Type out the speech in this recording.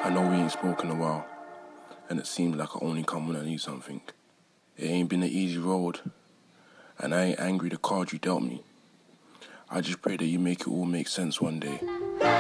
I know we ain't spoken a while, and it seems like I only come when I need something. It ain't been an easy road, and I ain't angry the card you dealt me. I just pray that you make it all make sense one day.